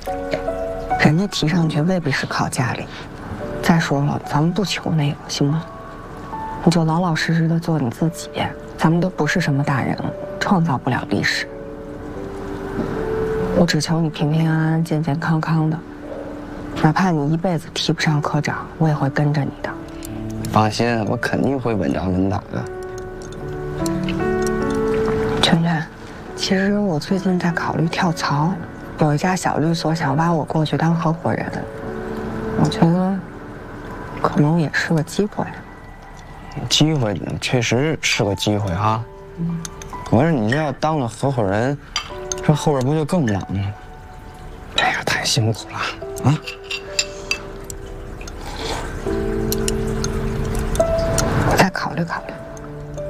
人家提上去未必是靠家里。再说了，咱们不求那个，行吗？你就老老实实的做你自己。咱们都不是什么大人了，创造不了历史。我只求你平平安安、健健康康的。哪怕你一辈子提不上科长，我也会跟着你的。 放心，我肯定会稳扎稳打的。 圈圈，其实我最近在考虑跳槽，有一家小律所想挖我过去当合伙人，我觉得可能也是个机会。 机会确实是个机会哈。可是你这要当了合伙人，这后边不就更忙吗？哎呀，太辛苦了啊！ 我再考虑考虑。